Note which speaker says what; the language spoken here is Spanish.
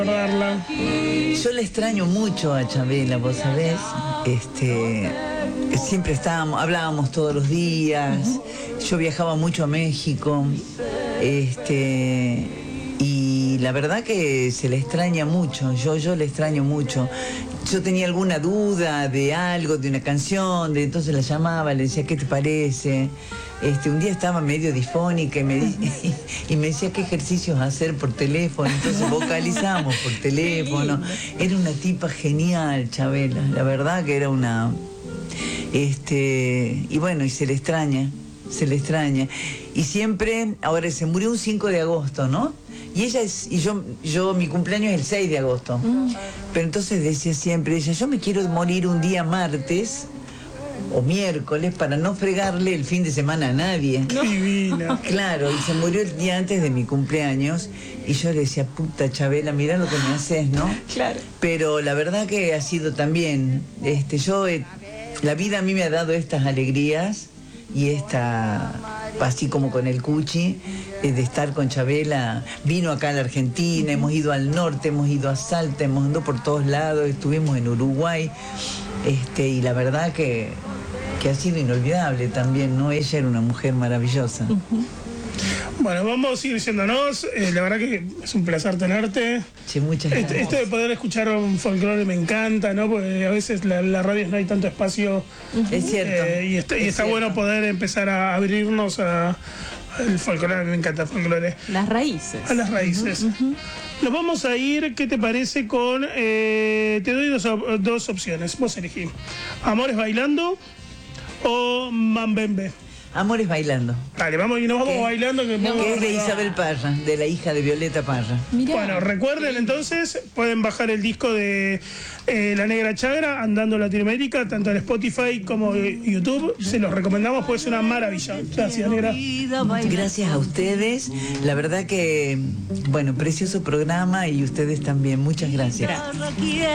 Speaker 1: Yo le extraño mucho a Chabela, vos sabés. Siempre hablábamos todos los días. Yo viajaba mucho a México. Y la verdad que se le extraña mucho. Yo le extraño mucho. Yo tenía alguna duda de algo, de una canción, entonces la llamaba, le decía, ¿qué te parece? Un día estaba medio disfónica y me decía qué ejercicios hacer por teléfono, entonces vocalizamos por teléfono. Era una tipa genial, Chabela, la verdad que era una... y bueno, y se le extraña. Y siempre, ahora se murió un 5 de agosto, ¿no? Y ella mi cumpleaños es el 6 de agosto. Pero entonces decía siempre ella, yo me quiero morir un día martes o miércoles para no fregarle el fin de semana a nadie.
Speaker 2: ¡Qué divina!
Speaker 1: Claro, y se murió el día antes de mi cumpleaños. Y yo le decía, puta Chabela, mirá lo que me haces, ¿no?
Speaker 2: Claro.
Speaker 1: Pero la verdad que ha sido también, la vida a mí me ha dado estas alegrías y así como con el Cuchi, de estar con Chabela. Vino acá a la Argentina, hemos ido al norte, hemos ido a Salta, hemos andado por todos lados, estuvimos en Uruguay, y la verdad que ha sido inolvidable también, ¿no? Ella era una mujer maravillosa.
Speaker 2: Bueno, vamos a ir yéndonos. La verdad que es un placer tenerte.
Speaker 1: Sí, muchas gracias.
Speaker 2: Esto de poder escuchar un folclore me encanta, ¿no? Porque a veces la radio no hay tanto espacio.
Speaker 1: Es cierto.
Speaker 2: Y está bueno poder empezar a abrirnos al folclore. A mí me encanta el folclore.
Speaker 3: Las raíces.
Speaker 2: A las raíces. Nos vamos a ir, ¿qué te parece con...? Te doy dos opciones. Vos elegí. ¿Amores bailando o Mambembe?
Speaker 1: Amores bailando.
Speaker 2: Dale, nos vamos bailando. Que
Speaker 1: es de Isabel Parra, de la hija de Violeta Parra.
Speaker 3: Mirá.
Speaker 2: Bueno, recuerden entonces, pueden bajar el disco de La Negra Chagra, Andando Latinoamérica, tanto en Spotify como en YouTube. Se los recomendamos, pues es una maravilla. Gracias, Negra.
Speaker 1: Gracias a ustedes. La verdad que, bueno, precioso programa y ustedes también. Muchas gracias.